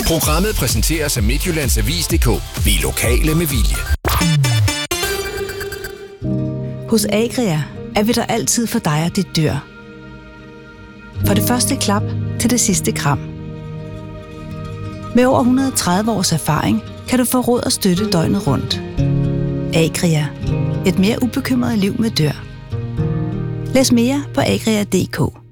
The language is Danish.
Programmet præsenteres af Midtjyllandsavis.dk. Vi er lokale med vilje. Hos Agria er vi der altid for dig og dit dyr. Fra det første klap til det sidste kram. Med over 130 års erfaring kan du få råd og støtte døgnet rundt. Agria. Et mere ubekymret liv med dyr. Læs mere på agria.dk.